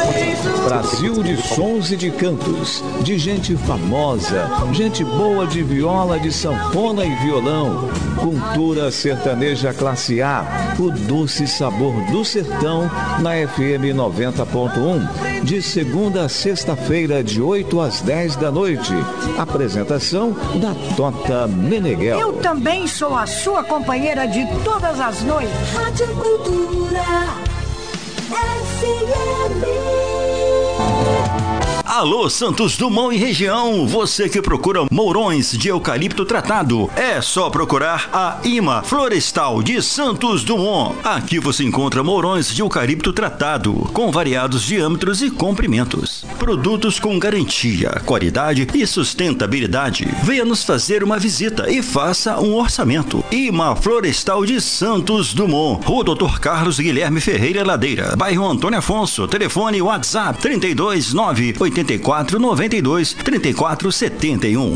Brasil de sons e de cantos, de gente famosa, gente boa de viola, de sanfona e violão. Cultura sertaneja classe A, o doce sabor do sertão na FM 90.1, de segunda a sexta-feira, de 8 às 10 da noite. Apresentação da Tota Meneghel. Eu também sou a sua companheira de todas as noites. Rádio Cultura FM. Alô, Santos Dumont e região, você que procura mourões de eucalipto tratado, é só procurar a IMA Florestal de Santos Dumont. Aqui você encontra mourões de eucalipto tratado, com variados diâmetros e comprimentos. Produtos com garantia, qualidade e sustentabilidade. Venha nos fazer uma visita e faça um orçamento. IMA Florestal de Santos Dumont, Rua Dr. Carlos Guilherme Ferreira Ladeira, bairro Antônio Afonso, telefone WhatsApp 329 84 92 34 71.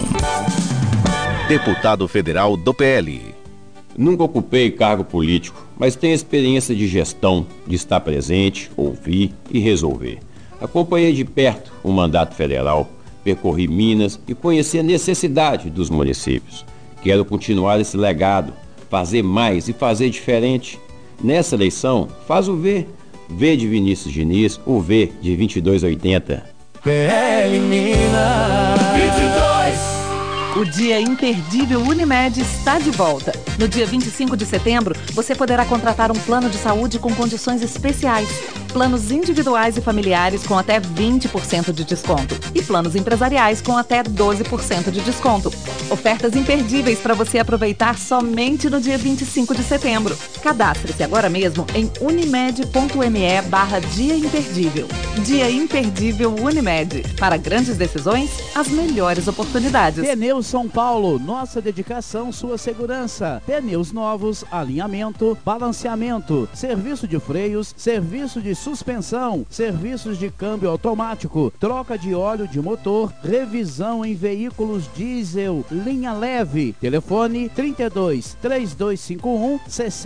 Deputado federal do PL. Nunca ocupei cargo político, mas tenho experiência de gestão, de estar presente, ouvir e resolver. Acompanhei de perto o mandato federal, percorri Minas e conheci a necessidade dos municípios. Quero continuar esse legado, fazer mais e fazer diferente. Nessa eleição, faz o V. V de Vinícius Diniz, o V de 2280. PL Minas 22. O Dia Imperdível Unimed está de volta. No dia 25 de setembro, você poderá contratar um plano de saúde com condições especiais. Planos individuais e familiares com até 20% de desconto. E planos empresariais com até 12% de desconto. Ofertas imperdíveis para você aproveitar somente no dia 25 de setembro. Cadastre-se agora mesmo em unimed.me/Dia Imperdível. Dia Imperdível Unimed. Para grandes decisões, as melhores oportunidades. Pneus São Paulo, nossa dedicação, sua segurança. Pneus novos, alinhamento, balanceamento, serviço de freios, serviço de suspensão, serviços de câmbio automático, troca de óleo de motor, revisão em veículos diesel, linha leve. Telefone 32 3251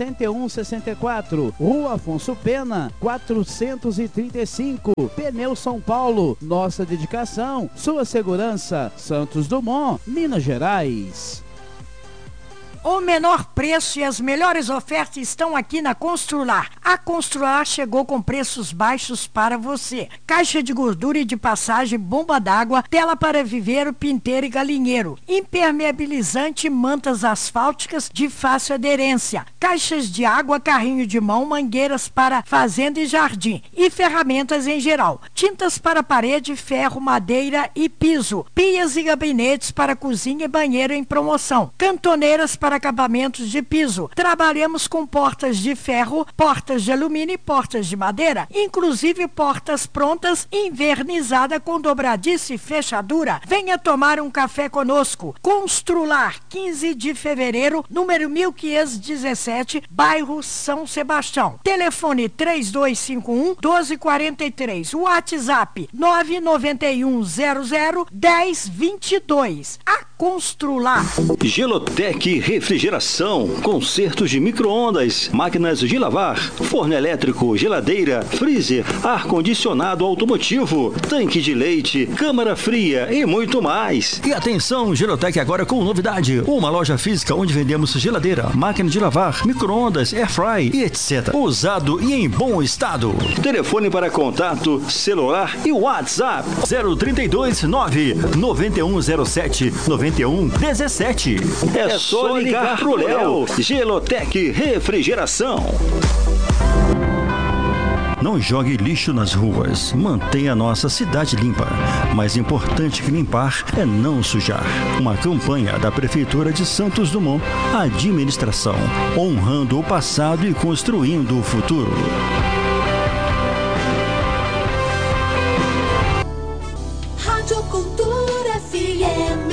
6164. Rua Afonso Pena, 435. Pneus São Paulo, nossa dedicação, sua segurança. Santos Dumont, Minas Gerais. O menor preço e as melhores ofertas estão aqui na Constrular. A Constrular chegou com preços baixos para você. Caixa de gordura e de passagem, bomba d'água, tela para viveiro, pinteiro e galinheiro. Impermeabilizante, mantas asfálticas de fácil aderência. Caixas de água, carrinho de mão, mangueiras para fazenda e jardim. E ferramentas em geral. Tintas para parede, ferro, madeira e piso. Pias e gabinetes para cozinha e banheiro em promoção. Cantoneiras para acabamentos de piso. Trabalhamos com portas de ferro, portas de alumínio e portas de madeira, inclusive portas prontas, invernizada com dobradiça e fechadura. Venha tomar um café conosco. Constrular, 15 de fevereiro, número 1517, bairro São Sebastião. Telefone 3251-1243. WhatsApp 991001022. A Constrular. Gelotec Refrigeração, consertos de micro-ondas, máquinas de lavar, forno elétrico, geladeira, freezer, ar-condicionado automotivo, tanque de leite, câmara fria e muito mais. E atenção, Gelotec agora com novidade, uma loja física onde vendemos geladeira, máquina de lavar, micro-ondas, airfry e etc. Usado e em bom estado. Telefone para contato, celular e WhatsApp 032 9 9107 9117. É só ligar pro Léo. Gelotec Refrigeração. Não jogue lixo nas ruas. Mantenha a nossa cidade limpa. Mais importante que limpar é não sujar. Uma campanha da Prefeitura de Santos Dumont. Administração. Honrando o passado e construindo o futuro. Rádio Cultura FM.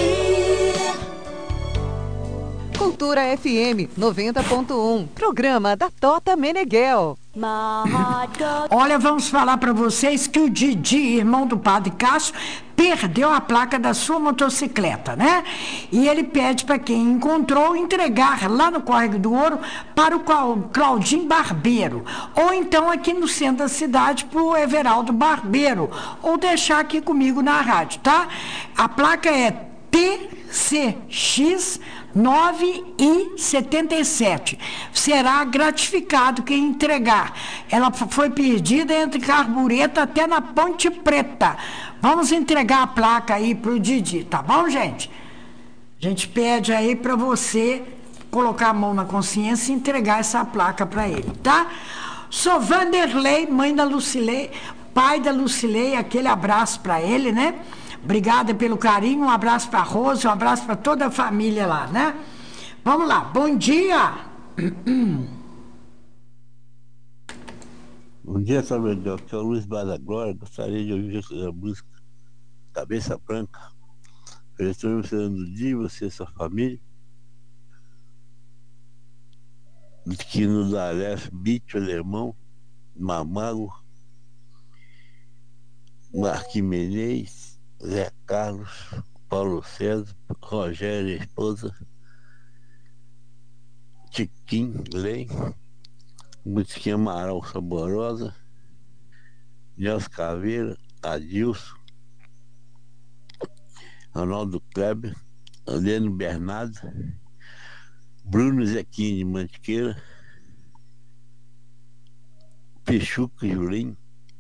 Cultura FM 90.1. Programa da Tota Meneghel. Olha, vamos falar para vocês que o Didi, irmão do Padre Cássio, perdeu a placa da sua motocicleta, né? E ele pede para quem encontrou entregar lá no Córrego do Ouro para o Claudinho Barbeiro, ou então aqui no centro da cidade para o Everaldo Barbeiro, ou deixar aqui comigo na rádio, tá? A placa é TCX 9,77. Será gratificado quem entregar. Ela foi perdida entre Carbureta até na Ponte Preta. Vamos entregar a placa aí pro Didi, tá bom, gente? A gente pede aí para você colocar a mão na consciência e entregar essa placa para ele, tá? Sou Vanderlei, mãe da Lucilei, pai da Lucilei, aquele abraço para ele, né? Obrigada pelo carinho, um abraço para a Rose, um abraço para toda a família lá, né? Vamos lá, bom dia! Bom dia, Salvador. Aqui é o Luiz Bar da Glória. Gostaria de ouvir a música Cabeça Branca. Oferecendo você no dia, você e sua família. Quino da Aleph, Bicho Alemão, Mamago, Marquinhos Menezes, Zé Carlos, Paulo César, Rogério, esposa, Tiquinho, Lei, Musiquinha Amaral Saborosa, Nelson Caveira, Adilson, Ronaldo Kleber, Adriano Bernardo, Bruno Zequinha de Mantiqueira, Pichuca Julinho,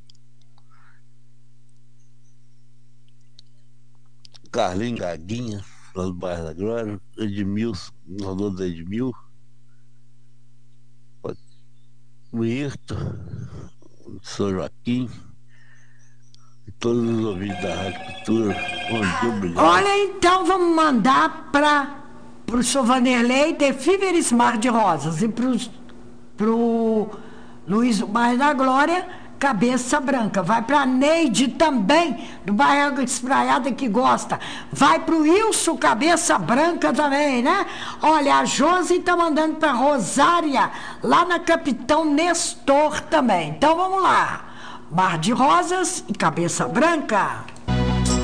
Carlinhos Gaguinha, lá do bairro da Glória, Edmilson, no da Edmil, o Hirto, São Joaquim, e todos os ouvintes da Rádio Cultura. Bom dia, obrigado. Olha, então vamos mandar para o senhor Vanderlei de Fíveres Mar de Rosas e para o Luiz do bairro da Glória, Cabeça Branca. Vai para a Neide também, do bairro Água Espraiada, que gosta. Vai para o Wilson, Cabeça Branca também, né? Olha, a Josi está mandando para Rosária, lá na Capitão Nestor também. Então vamos lá. Mar de Rosas e Cabeça Branca.